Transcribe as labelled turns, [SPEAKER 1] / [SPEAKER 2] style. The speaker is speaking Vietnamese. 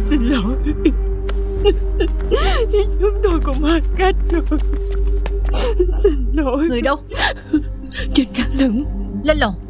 [SPEAKER 1] xin lỗi. Chúng tôi cũng hết cách rồi. Xin lỗi.
[SPEAKER 2] Người đâu?
[SPEAKER 1] Trên căn lửng.
[SPEAKER 2] Lên lầu.